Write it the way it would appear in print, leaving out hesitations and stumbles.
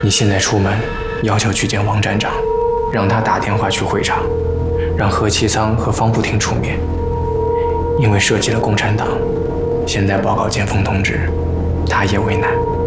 你现在出门，要求去见王站长，让他打电话去会场，让何其桑和方不停出面。因为涉及了共产党，现在报告尖峰通知，他也为难。